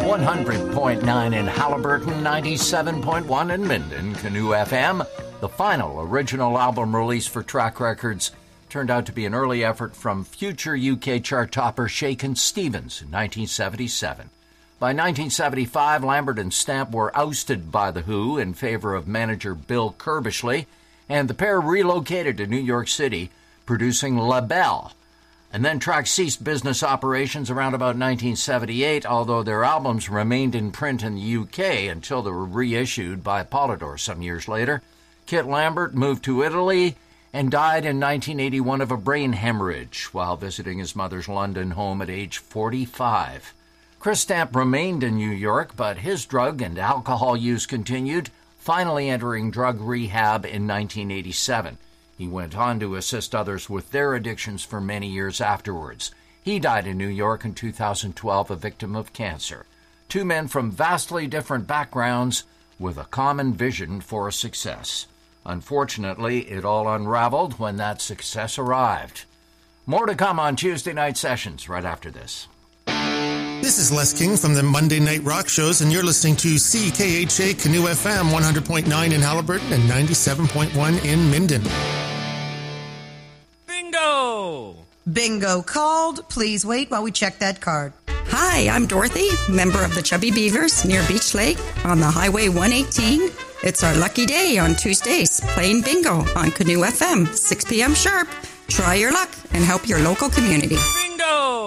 100.9 in Halliburton, 97.1 in Minden, Canoe FM. The final original album release for Track Records turned out to be an early effort from future UK chart topper Shakin' Stevens in 1977. By 1975, Lambert and Stamp were ousted by The Who in favor of manager Bill Curbishley, and the pair relocated to New York City, producing La Belle. And then Track ceased business operations around about 1978, although their albums remained in print in the UK until they were reissued by Polydor some years later. Kit Lambert moved to Italy and died in 1981 of a brain hemorrhage while visiting his mother's London home at age 45. Chris Stamp remained in New York, but his drug and alcohol use continued, finally entering drug rehab in 1987. He went on to assist others with their addictions for many years afterwards. He died in New York in 2012, a victim of cancer. Two men from vastly different backgrounds with a common vision for success. Unfortunately, it all unraveled when that success arrived. More to come on Tuesday Night Sessions right after this. This is Les King from the Monday Night Rock Shows, and you're listening to CKHA Canoe FM 100.9 in Halliburton and 97.1 in Minden. Bingo! Bingo called. Please wait while we check that card. Hi, I'm Dorothy, member of the Chubby Beavers near Beach Lake on the Highway 118. It's our lucky day on Tuesdays, playing bingo on Canoe FM, 6 p.m. sharp. Try your luck and help your local community. Bingo!